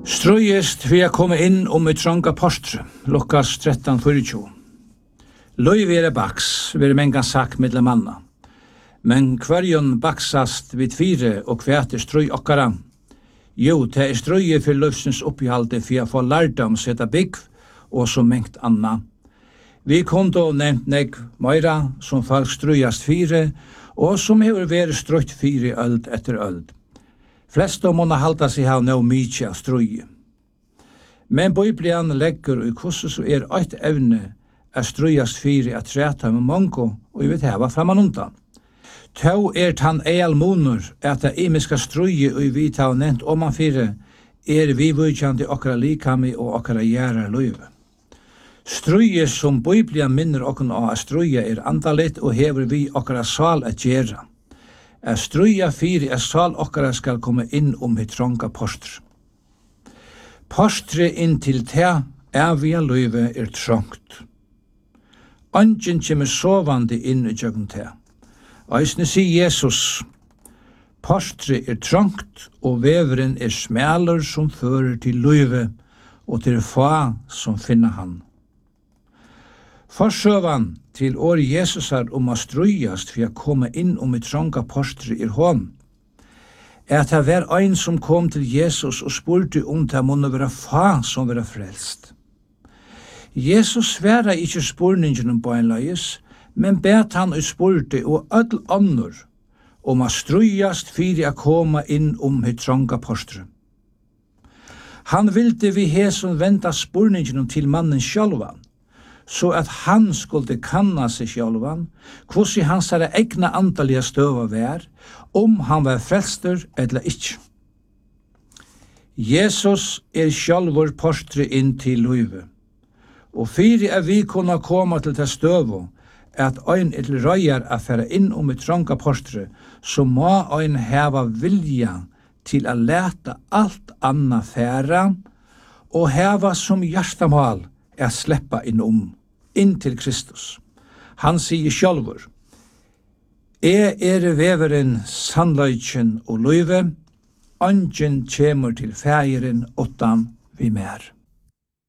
Strøyest vi komme inn i trånga postre, Lukas 13:24. Løyvi baks, vi mengan sagt middel manna. Men kvarjon baksast vid fire og kvæte strøy okkara. Jo, det strøye for løvsens opphalde for å få lærdom setta bygg og så mengt anna. Vi kom då nevnt negg meira som folk strøyast fire og som hever vært strøyt fire øld etter øld. Flest må halda seg ha no mykje av strøye. Men Bibelen legger i hvordan så eit evne at strøyast fire at treta med mongo og vi vet heva framan undan. Tau tan ealmonur at det imiska strøye og vi ta nevnt man fire vi vujkjandi okkara likami og okkara gjerrar løyve. Strøye som Bibelen minner okkara av strøye andalit og hever vi okkara sal at gjerra. Strøya fire sal okkara skal komme inn hit trånga postre. Postre inn til te via løyve trångt. Angin kjemmer sovande inn i jøgn te. Eisne sier Jesus, postre trångt og veveren smeler som fører til løyve og til fa som finner han. Forsøvan til år Jesus å strøyast for å komme inn i trånga postre hånd, at det var ein som kom til Jesus og spurte det måtte være fa som være frelst. Jesus sværa ikke spurningen på en løyes, men bet han og spurte og ødel annor å strøyast for å komme inn i trånga postre. Han ville vi som venta spurningen til mannen sjálvan, så at han skulle kanna seg sjálvan, hvordan hans egna antallige støva var, han var frelster eller ikke. Jesus sjálvor postre inn til løyve, og fyrir vi kunne komme til det støvo, at ein røyar færa inn i trånga postre, så må ein heva vilja til å leta alt anna færa, og heva som hjertamal sleppa inn til Kristus. Han sier sjálvor, veveren, sannløyken og løyve, angin kjemur til fægeren åttan vi mer.